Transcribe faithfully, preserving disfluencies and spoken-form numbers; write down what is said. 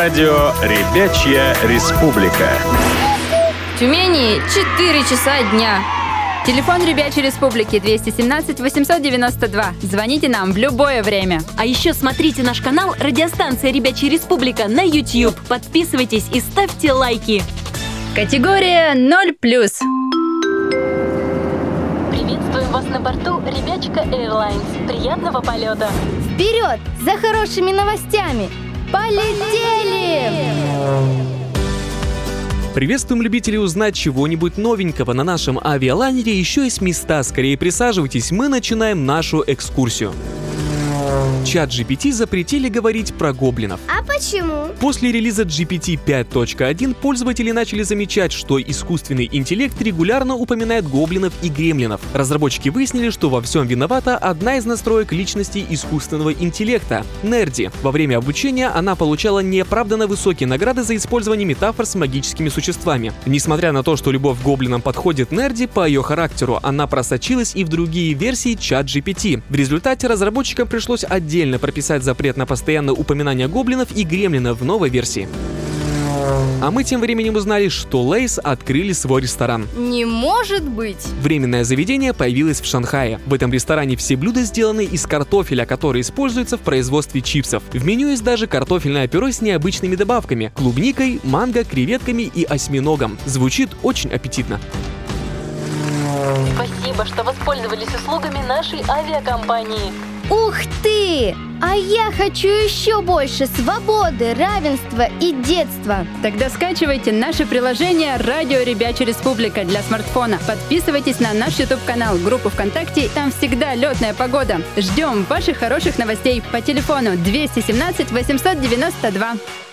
Радио «Ребячья республика». В Тюмени четыре часа дня. Телефон Ребячей Республики двести семнадцать восемьсот девяносто два. Звоните нам в любое время. А еще смотрите наш канал «Радиостанция Ребячья Республика» на YouTube. Подписывайтесь и ставьте лайки. Категория ноль плюс. Приветствуем вас на борту Ребячка Airlines. Приятного полета. Вперед! За хорошими новостями! Полетели! Приветствуем любителей узнать чего-нибудь новенького. На нашем авиалайнере еще есть места. Скорее присаживайтесь, мы начинаем нашу экскурсию. Чат джи пи ти запретили говорить про гоблинов. А почему? После релиза джи пи ти пять точка один пользователи начали замечать, что искусственный интеллект регулярно упоминает гоблинов и гремлинов. Разработчики выяснили, что во всем виновата одна из настроек личности искусственного интеллекта — Нерди. Во время обучения она получала неоправданно высокие награды за использование метафор с магическими существами. Несмотря на то, что любовь к гоблинам подходит Нерди по ее характеру, она просочилась и в другие версии чат джи пи ти. В результате разработчикам пришлось отдельно прописать запрет на постоянное упоминание гоблинов и гремлинов в новой версии. А мы тем временем узнали, что Лейс открыли свой ресторан. Не может быть! Временное заведение появилось в Шанхае. В этом ресторане все блюда сделаны из картофеля, который используется в производстве чипсов. В меню есть даже картофельное пюре с необычными добавками – клубникой, манго, креветками и осьминогом. Звучит очень аппетитно. Спасибо, что воспользовались услугами нашей авиакомпании. Ух ты! А я хочу еще больше свободы, равенства и детства. Тогда скачивайте наше приложение «Радио Ребячья Республика» для смартфона. Подписывайтесь на наш YouTube-канал, группу ВКонтакте. Там всегда летная погода. Ждем ваших хороших новостей по телефону двести семнадцать восемьсот девяносто два.